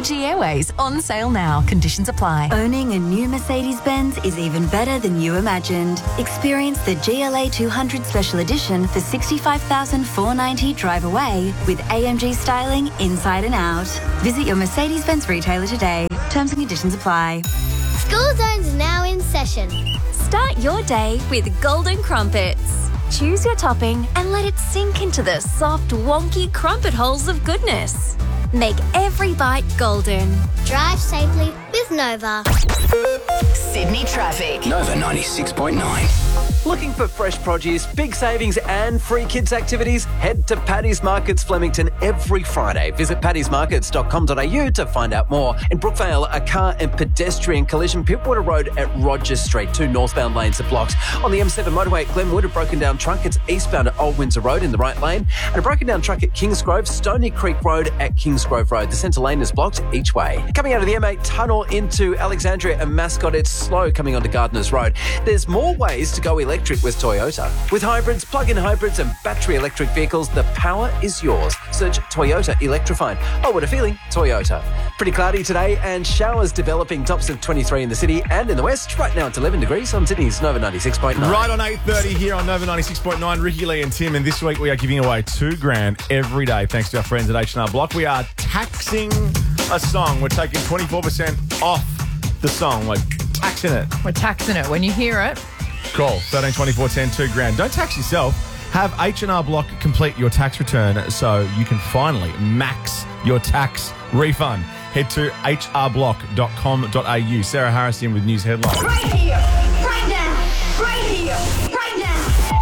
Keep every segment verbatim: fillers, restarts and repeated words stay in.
Fiji Airways, on sale now. Conditions apply. Owning a new Mercedes-Benz is even better than you imagined. Experience the G L A two hundred Special Edition for sixty-five thousand four hundred ninety dollars drive away with A M G styling inside and out. Visit your Mercedes-Benz retailer today. Terms and conditions apply. School Zone's now in session. Start your day with Golden Crumpets. Choose your topping and let it sink into the soft, wonky crumpet holes of goodness. Make every bite golden. Drive safely with Nova. Sydney traffic. Nova ninety-six point nine. Looking for fresh produce, big savings and free kids activities? Head to Paddy's Markets Flemington every Friday. Visit paddys markets dot com dot a u to find out more. In Brookvale, a car and pedestrian collision. Pittwater Road at Rogers Street. Two northbound lanes are blocked. On the M seven motorway at Glenwood, a broken down truck. It's eastbound at Old Windsor Road in the right lane. And a broken down truck at Kingsgrove, Stony Creek Road at Kingsgrove Road. The centre lane is blocked each way. Coming out of the M eight tunnel into Alexandria and Mascot, it's slow coming onto Gardeners Road. There's more ways to go electric with Toyota. With hybrids, plug-in hybrids and battery electric vehicles, the power is yours. Search Toyota Electrified. Oh, what a feeling. Toyota. Pretty cloudy today and showers developing, tops of twenty-three in the city and in the west. Right now it's eleven degrees on Sydney's Nova ninety-six point nine. Right on eight thirty here on Nova ninety-six point nine. Ricky Lee and Tim, and this week we are giving away two grand every day thanks to our friends at H and R Block. We are taxing a song. We're taking twenty-four percent off the song. We're taxing it. We're taxing it. When you hear it, call thirteen twenty-four ten, two grand. Don't tax yourself. Have H and R Block complete your tax return so you can finally max your tax refund. Head to h r block dot com dot a u. Sarah Harris in with news headlines. Right here, right now, right here, right now.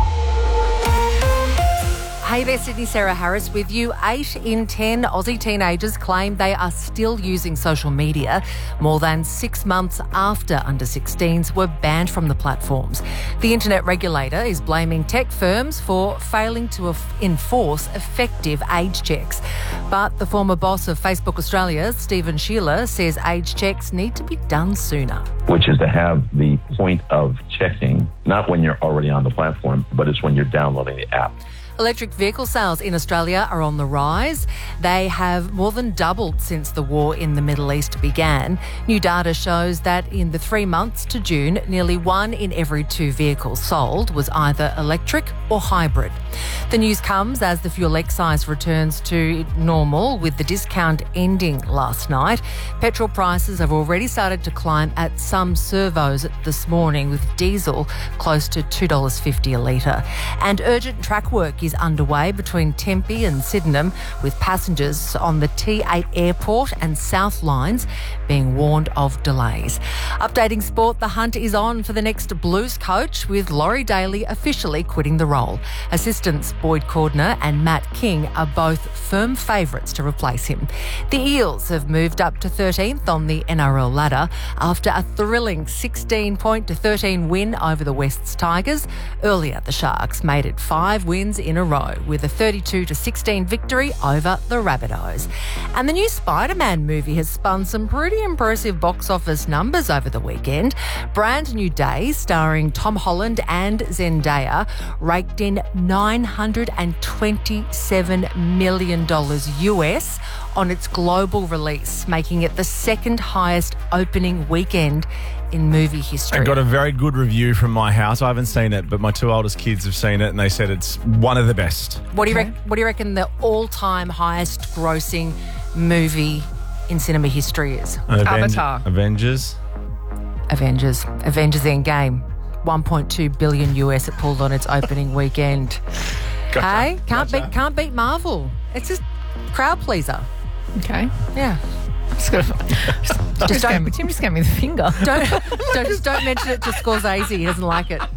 Hey there, Sydney, Sarah Harris with you. Eight in ten Aussie teenagers claim they are still using social media more than six months after under sixteens were banned from the platforms. The internet regulator is blaming tech firms for failing to enforce effective age checks. But the former boss of Facebook Australia, Stephen Shearer, says age checks need to be done sooner. Which is to have the point of checking, not when you're already on the platform, but it's when you're downloading the app. Electric vehicle sales in Australia are on the rise. They have more than doubled since the war in the Middle East began. New data shows that in the three months to June, nearly one in every two vehicles sold was either electric or hybrid. The news comes as the fuel excise returns to normal, with the discount ending last night. Petrol prices have already started to climb at some servos this morning, with diesel close to two dollars fifty a litre. And urgent track work is underway between Tempe and Sydenham, with passengers on the T eight airport and South lines being warned of delays. Updating sport, the hunt is on for the next Blues coach, with Laurie Daly officially quitting the role. Assistants Boyd Cordner and Matt King are both firm favourites to replace him. The Eels have moved up to thirteenth on the N R L ladder after a thrilling sixteen point to thirteen win over the Wests Tigers. Earlier, the Sharks made it five wins in a row with a thirty-two to sixteen victory over the Rabbitohs. And the new Spider-Man movie has spun some pretty impressive box office numbers over the weekend. Brand New Day, starring Tom Holland and Zendaya, raked in nine hundred twenty-seven million dollars U S on its global release, making it the second highest opening weekend in movie history. I got a very good review from my house. I haven't seen it, but my two oldest kids have seen it and they said it's one of the best. What do you rec- What do you reckon the all-time highest grossing movie in cinema history is? Aven- Avatar. Avengers. Avengers. Avengers Endgame. one point two billion U S it pulled on its opening weekend. Gotcha. Hey, can't Gotcha. beat can't beat Marvel. It's just crowd pleaser. okay. Yeah. Just gotta, just, just don't- gave, Tim just gave me the finger. Don't, don't just don't mention it to Scorsese. He doesn't like it.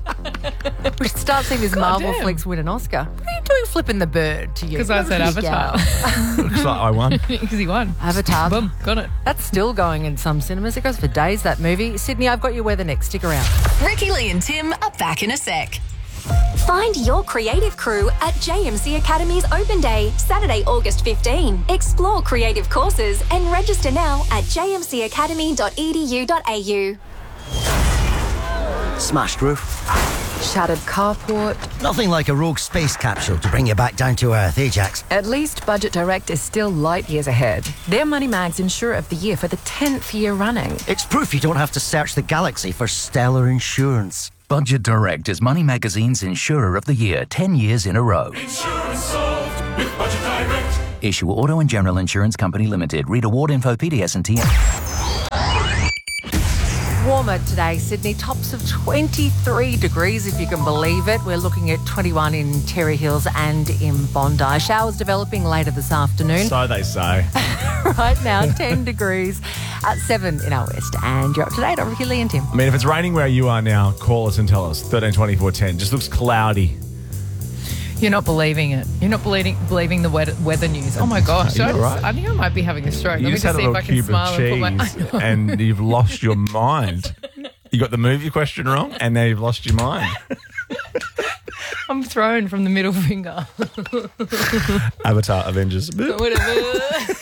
We should start seeing this Marvel damn. flicks win an Oscar. What are you doing flipping the bird to you? Because I said You Avatar. gal. Looks like I won. Because he won. Avatar. Boom. Got it. That's still going in some cinemas. It goes for days, that movie. Sydney, I've got your weather next. Stick around. Ricky Lee and Tim are back in a sec. Find your creative crew at J M C Academy's Open Day, Saturday, August fifteenth. Explore creative courses and register now at j m c academy dot e d u dot a u. Smashed roof, Shattered carport. Nothing like a rogue space capsule to bring you back down to earth, eh, Jax? At least Budget Direct is still light years ahead. They're Money Mag's Insurer of the Year for the tenth year running. It's proof you don't have to search the galaxy for stellar insurance. Budget Direct is Money Magazine's Insurer of the Year ten years in a row. Insurance solved with Budget Direct. Issue Auto and General Insurance Company Limited. Read award info, P D S and T N. Warmer today, Sydney. Tops of twenty-three degrees, if you can believe it. We're looking at twenty-one in Terry Hills and in Bondi. Showers developing later this afternoon. So they say. Right now, ten degrees at seven in our west. And you're up to date on Ricky Lee and Tim. I mean, if it's raining where you are now, call us and tell us. thirteen twenty-four ten. Just looks cloudy. You're not believing it. You're not believing believing the weather, weather news. Oh my gosh! You're I, just, right. I think I might be having a stroke. You Let me just just had see a if little I can cube smile of and put cheese my. and you've lost your mind. You got the movie question wrong and now you've lost your mind. I'm thrown from the middle finger. Avatar Avengers. Whatever.